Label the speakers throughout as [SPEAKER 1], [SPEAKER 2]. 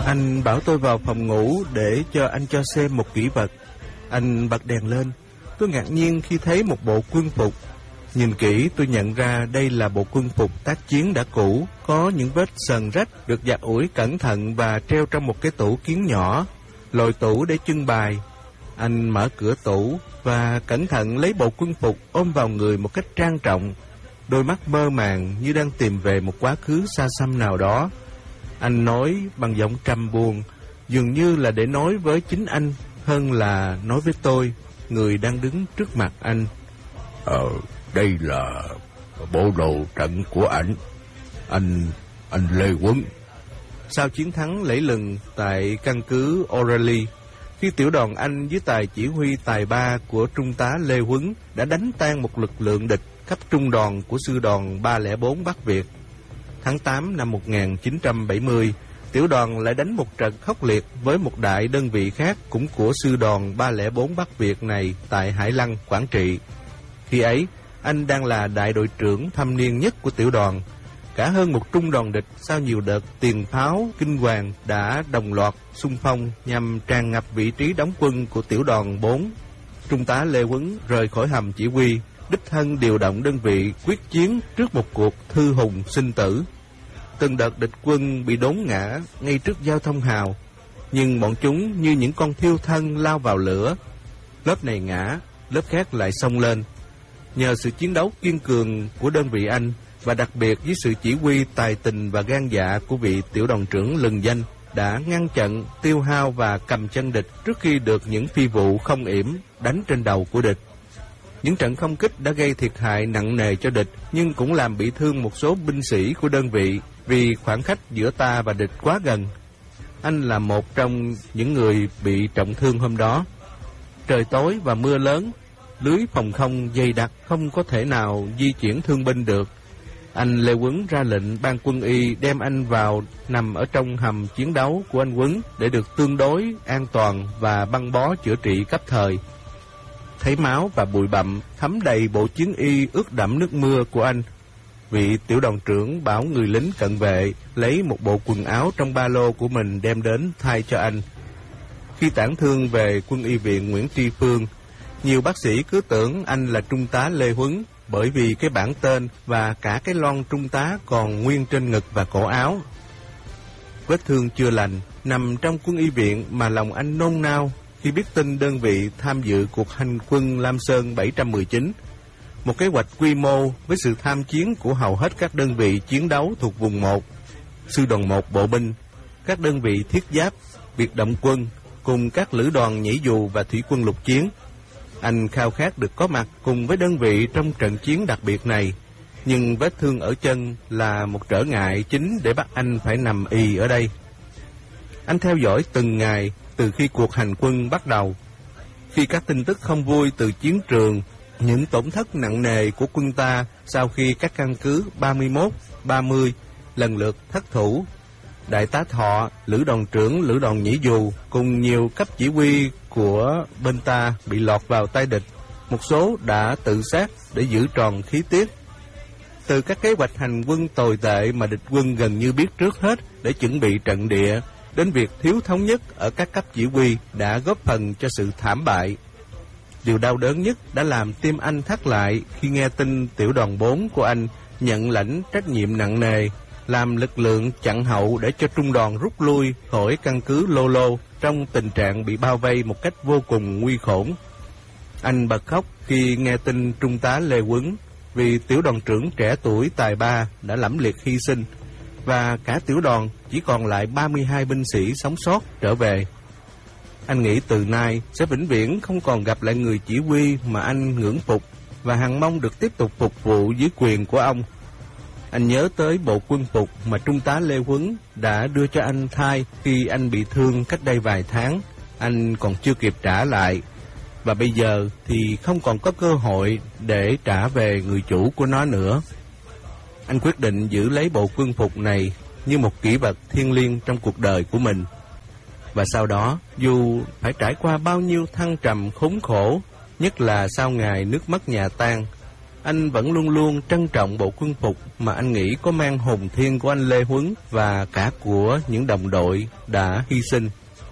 [SPEAKER 1] Anh bảo tôi vào phòng ngủ để cho anh cho xem một kỷ vật. Anh bật đèn lên. Tôi ngạc nhiên khi thấy một bộ quân phục. Nhìn kỹ tôi nhận ra đây là bộ quân phục tác chiến đã cũ, có những vết sờn rách, được giặt ủi cẩn thận và treo trong một cái tủ kiến nhỏ, lồi tủ để trưng bày. Anh mở cửa tủ và cẩn thận lấy bộ quân phục ôm vào người một cách trang trọng, đôi mắt mơ màng như đang tìm về một quá khứ xa xăm nào đó. Anh nói bằng giọng trầm buồn, dường như là để nói với chính anh hơn là nói với tôi, người đang đứng trước mặt anh.
[SPEAKER 2] Đây là bộ đồ trận của anh Lê Huấn.
[SPEAKER 1] Sau chiến thắng lẫy lừng tại căn cứ Orly, khi tiểu đoàn Anh dưới tài chỉ huy tài ba của Trung tá Lê Huấn đã đánh tan một lực lượng địch cấp trung đoàn của sư đoàn 304 Bắc Việt. Tháng 8 năm 1970, tiểu đoàn lại đánh một trận khốc liệt với một đại đơn vị khác cũng của sư đoàn 304 Bắc Việt này tại Hải Lăng, Quảng Trị. Khi ấy, anh đang là đại đội trưởng thâm niên nhất của tiểu đoàn. Cả hơn một trung đoàn địch sau nhiều đợt tiền pháo kinh hoàng đã đồng loạt xung phong nhằm tràn ngập vị trí đóng quân của tiểu đoàn 4. Trung tá Lê Huấn rời khỏi hầm chỉ huy, đích thân điều động đơn vị quyết chiến trước một cuộc thư hùng sinh tử. Từng đợt địch quân bị đốn ngã ngay trước giao thông hào, nhưng bọn chúng như những con thiêu thân lao vào lửa. Lớp này ngã, lớp khác lại xông lên. Nhờ sự chiến đấu kiên cường của đơn vị Anh, và đặc biệt với sự chỉ huy tài tình và gan dạ của vị tiểu đoàn trưởng lừng danh, đã ngăn chặn, tiêu hao và cầm chân địch trước khi được những phi vụ không yểm đánh trên đầu của địch. Những trận không kích đã gây thiệt hại nặng nề cho địch, nhưng cũng làm bị thương một số binh sĩ của đơn vị vì khoảng cách giữa ta và địch quá gần. Anh là một trong những người bị trọng thương hôm đó. Trời tối và mưa lớn, lưới phòng không dày đặc, không có thể nào di chuyển thương binh được. Anh Lê Huấn ra lệnh ban quân y đem anh vào nằm ở trong hầm chiến đấu của anh Huấn để được tương đối an toàn và băng bó chữa trị cấp thời. Thấy máu và bụi bặm thấm đầy bộ chiến y ướt đẫm nước mưa của anh, vị tiểu đoàn trưởng bảo người lính cận vệ lấy một bộ quần áo trong ba lô của mình đem đến thay cho anh. Khi tản thương về quân y viện Nguyễn Tri Phương, nhiều bác sĩ cứ tưởng anh là Trung tá Lê Huấn, bởi vì cái bảng tên và cả cái lon trung tá còn nguyên trên ngực và cổ áo. Vết thương chưa lành, nằm trong quân y viện mà lòng anh nôn nao khi biết tin đơn vị tham dự cuộc hành quân Lam Sơn 719, một kế hoạch quy mô với sự tham chiến của hầu hết các đơn vị chiến đấu thuộc vùng 1, sư đoàn 1 bộ binh, các đơn vị thiết giáp, biệt động quân, cùng các lữ đoàn nhảy dù và thủy quân lục chiến. Anh khao khát được có mặt cùng với đơn vị trong trận chiến đặc biệt này, nhưng vết thương ở chân là một trở ngại chính để bắt anh phải nằm ì ở đây. Anh theo dõi từng ngày từ khi cuộc hành quân bắt đầu. Khi các tin tức không vui từ chiến trường, những tổn thất nặng nề của quân ta sau khi các căn cứ 31, 30 lần lượt thất thủ, đại tá Thọ, lữ đoàn trưởng lữ đoàn nhảy dù cùng nhiều cấp chỉ huy của bên ta bị lọt vào tay địch. Một số đã tự sát để giữ tròn khí tiết. Từ các kế hoạch hành quân tồi tệ mà địch quân gần như biết trước hết để chuẩn bị trận địa, đến việc thiếu thống nhất ở các cấp chỉ huy đã góp phần cho sự thảm bại. Điều đau đớn nhất đã làm tim anh thắt lại khi nghe tin tiểu đoàn 4 của anh nhận lãnh trách nhiệm nặng nề, làm lực lượng chặn hậu để cho trung đoàn rút lui khỏi căn cứ Lô Lô trong tình trạng bị bao vây một cách vô cùng nguy khốn. Anh bật khóc khi nghe tin Trung tá Lê Huấn, vì tiểu đoàn trưởng trẻ tuổi tài ba đã lẫm liệt hy sinh, và cả tiểu đoàn chỉ còn lại 32 binh sĩ sống sót trở về. Anh nghĩ từ nay sẽ vĩnh viễn không còn gặp lại người chỉ huy mà anh ngưỡng phục, và hằng mong được tiếp tục phục vụ dưới quyền của ông. Anh nhớ tới bộ quân phục mà Trung tá Lê Huấn đã đưa cho anh thay khi anh bị thương cách đây vài tháng. Anh còn chưa kịp trả lại, và bây giờ thì không còn có cơ hội để trả về người chủ của nó nữa. Anh quyết định giữ lấy bộ quân phục này như một kỷ vật thiêng liêng trong cuộc đời của mình. Và sau đó, dù phải trải qua bao nhiêu thăng trầm khốn khổ, nhất là sau ngày nước mất nhà tan, anh vẫn luôn luôn trân trọng bộ quân phục mà anh nghĩ có mang hồn thiêng của anh Lê Huấn và cả của những đồng đội đã hy sinh.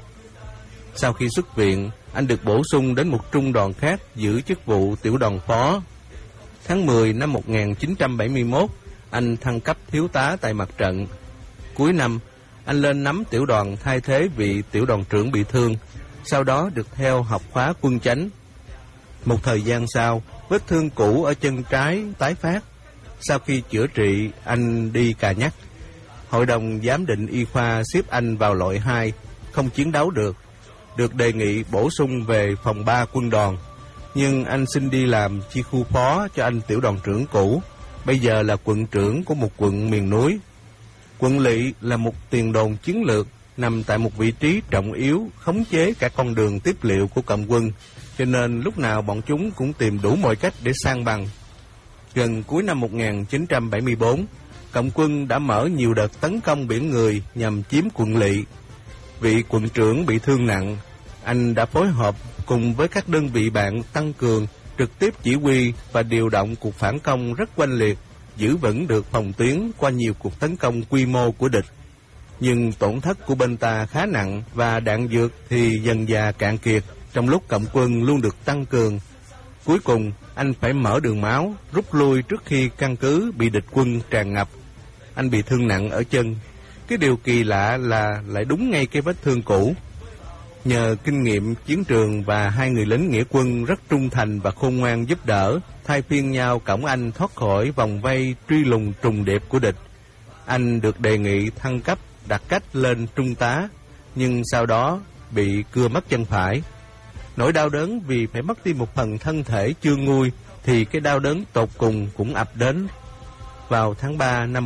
[SPEAKER 1] Sau khi xuất viện, anh được bổ sung đến một trung đoàn khác giữ chức vụ tiểu đoàn phó. Tháng 10 năm 1971, anh thăng cấp thiếu tá tại mặt trận. Cuối năm, anh lên nắm tiểu đoàn thay thế vị tiểu đoàn trưởng bị thương, sau đó được theo học khóa quân chánh. Một thời gian sau, vết thương cũ ở chân trái tái phát. Sau khi chữa trị, anh đi cà nhắc. Hội đồng giám định y khoa xếp anh vào loại 2, không chiến đấu được đề nghị bổ sung về phòng 3 quân đoàn. Nhưng anh xin đi làm chi khu phó cho anh tiểu đoàn trưởng cũ, bây giờ là quận trưởng của một quận miền núi. Quận lỵ là một tiền đồn chiến lược, nằm tại một vị trí trọng yếu, khống chế cả con đường tiếp liệu của cộng quân, cho nên lúc nào bọn chúng cũng tìm đủ mọi cách để san bằng. Gần cuối năm 1974, cộng quân đã mở nhiều đợt tấn công biển người nhằm chiếm quận lỵ. Vị quận trưởng bị thương nặng, anh đã phối hợp cùng với các đơn vị bạn tăng cường, trực tiếp chỉ huy và điều động cuộc phản công rất oanh liệt, giữ vững được phòng tuyến qua nhiều cuộc tấn công quy mô của địch. Nhưng tổn thất của bên ta khá nặng và đạn dược thì dần dà cạn kiệt, trong lúc cộng quân luôn được tăng cường. Cuối cùng, anh phải mở đường máu, rút lui trước khi căn cứ bị địch quân tràn ngập. Anh bị thương nặng ở chân. Cái điều kỳ lạ là lại đúng ngay cái vết thương cũ. Nhờ kinh nghiệm chiến trường và hai người lính nghĩa quân rất trung thành và khôn ngoan giúp đỡ, thay phiên nhau cõng anh thoát khỏi vòng vây truy lùng trùng điệp của địch. Anh được đề nghị thăng cấp đặt cách lên trung tá, nhưng sau đó bị cưa mất chân phải. Nỗi đau đớn vì phải mất đi một phần thân thể chưa nguôi thì cái đau đớn tột cùng cũng ập đến. Vào tháng 3 năm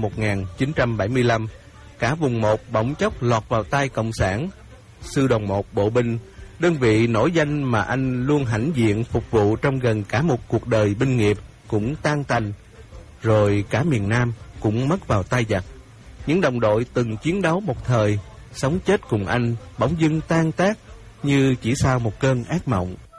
[SPEAKER 1] 1975, cả vùng 1 bỗng chốc lọt vào tay Cộng sản. Sư đoàn 1 bộ binh, đơn vị nổi danh mà anh luôn hãnh diện phục vụ trong gần cả một cuộc đời binh nghiệp, cũng tan tành. Rồi cả miền Nam cũng mất vào tay giặc. Những đồng đội từng chiến đấu một thời, sống chết cùng anh bỗng dưng tan tác như chỉ sau một cơn ác mộng.